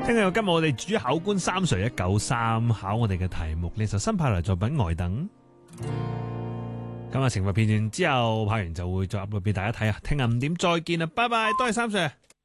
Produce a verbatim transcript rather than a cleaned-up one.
聽日今日我哋主考官三 Sir 一九三考我哋嘅題目，呢就新派來作品呆等。咁啊，懲罰片段之後拍完就會再 upload 俾大家睇啊！聽日五點再見啦，拜拜，多謝三 Sir。